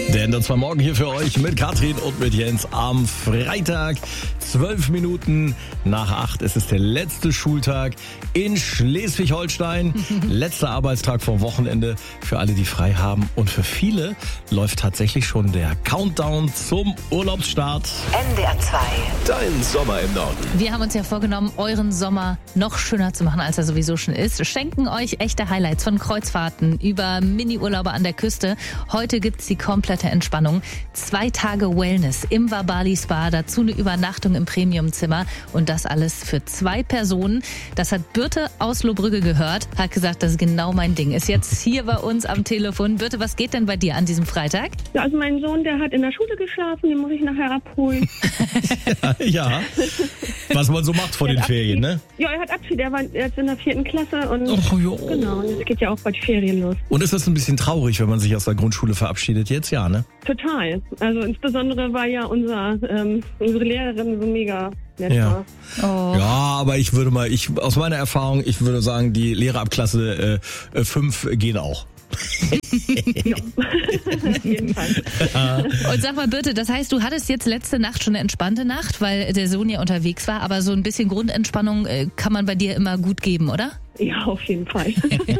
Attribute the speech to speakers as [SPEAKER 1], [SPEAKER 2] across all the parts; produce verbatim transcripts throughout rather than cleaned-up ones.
[SPEAKER 1] Denn das war morgen hier für euch mit Katrin und mit Jens am Freitag. Zwölf Minuten nach acht. Es ist der letzte Schultag in Schleswig-Holstein. Letzter Arbeitstag vom Wochenende für alle, die frei haben. Und für viele läuft tatsächlich schon der Countdown zum Urlaubsstart.
[SPEAKER 2] N D R zwei.
[SPEAKER 1] Dein Sommer im Norden.
[SPEAKER 3] Wir haben uns ja vorgenommen, euren Sommer noch schöner zu machen, als er sowieso schon ist. Schenken euch echte Highlights von Kreuzfahrten über Mini-Urlaube an der Küste. Heute gibt's die komplette Entspannung. Zwei Tage Wellness im Vabali Spa, dazu eine Übernachtung im Premiumzimmer und das alles für zwei Personen. Das hat Birte aus Lohbrügge gehört, hat gesagt, das ist genau mein Ding. Ist jetzt hier bei uns am Telefon. Birte, was geht denn bei dir an diesem Freitag?
[SPEAKER 4] Ja, also mein Sohn, der hat in der Schule geschlafen, den muss ich nachher abholen.
[SPEAKER 1] ja, ja, was man so macht vor den Ferien, ne?
[SPEAKER 4] Ja, er hat Abschied, er war jetzt in der vierten Klasse und
[SPEAKER 1] Och, jo.
[SPEAKER 4] genau, und es geht ja auch bald Ferien los.
[SPEAKER 1] Und ist das ein bisschen traurig, wenn man sich aus der Grundschule verabschiedet jetzt? Ja, ne?
[SPEAKER 4] Total. Also insbesondere war ja unser ähm, unsere Lehrerin so mega nett.
[SPEAKER 1] Ja.
[SPEAKER 4] war.
[SPEAKER 3] Oh.
[SPEAKER 1] Ja, aber ich würde mal, ich aus meiner Erfahrung, ich würde sagen, die Lehrer ab Klasse äh, fünf gehen auch.
[SPEAKER 4] Ja, auf jeden Fall.
[SPEAKER 3] Und sag mal, Birte, das heißt, du hattest jetzt letzte Nacht schon eine entspannte Nacht, weil der Sohn ja unterwegs war, aber so ein bisschen Grundentspannung äh, kann man bei dir immer gut geben, oder?
[SPEAKER 4] Ja, auf jeden Fall.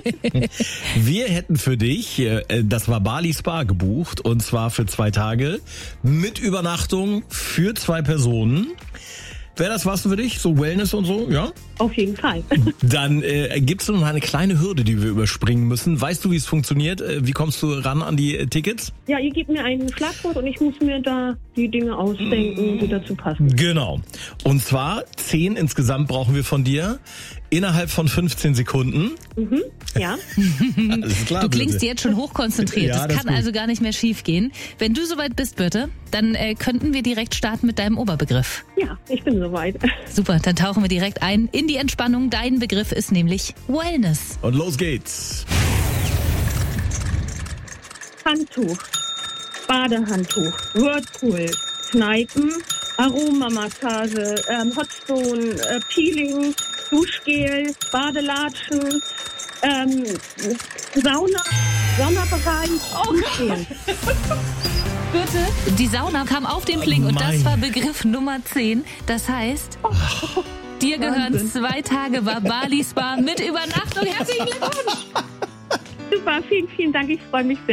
[SPEAKER 1] Wir hätten für dich äh, das Vabali Spa gebucht und zwar für zwei Tage mit Übernachtung für zwei Personen. Wäre das was für dich? So Wellness und so, ja?
[SPEAKER 4] Auf jeden Fall.
[SPEAKER 1] Dann äh, gibt es noch eine kleine Hürde, die wir überspringen müssen. Weißt du, wie es funktioniert? Äh, wie kommst du ran an die äh, Tickets?
[SPEAKER 4] Ja, ihr gebt mir ein Schlagwort und ich muss mir da die Dinge ausdenken, die dazu passen.
[SPEAKER 1] Genau. Und zwar zehn insgesamt brauchen wir von dir. Innerhalb von fünfzehn Sekunden.
[SPEAKER 4] Mhm, ja.
[SPEAKER 1] Alles klar,
[SPEAKER 3] Du klingst
[SPEAKER 1] Birte.
[SPEAKER 3] jetzt schon hochkonzentriert.
[SPEAKER 1] Ja,
[SPEAKER 3] das
[SPEAKER 1] das
[SPEAKER 3] kann
[SPEAKER 1] ist gut.
[SPEAKER 3] also gar nicht mehr schief gehen. Wenn du soweit bist, Birte, dann äh, könnten wir direkt starten mit deinem Oberbegriff.
[SPEAKER 4] Ja, ich bin soweit.
[SPEAKER 3] Super, dann tauchen wir direkt ein in die Entspannung. Dein Begriff ist nämlich Wellness.
[SPEAKER 1] Und los geht's.
[SPEAKER 4] Handtuch, Badehandtuch, Whirlpool, Kneipen, Aromamassage, ähm, Hotstone, äh, Peeling, Duschgel, Badelatschen, ähm, Sauna, Saunabereich, Duschgel.
[SPEAKER 3] Birte, die Sauna kam auf den Pling und das
[SPEAKER 1] mein.
[SPEAKER 3] war Begriff Nummer zehn. Das heißt, dir gehören
[SPEAKER 4] Wahnsinn.
[SPEAKER 3] zwei Tage Vabali Spa mit Übernachtung. Herzlichen Glückwunsch!
[SPEAKER 4] Super, vielen, vielen Dank, ich freue mich sehr.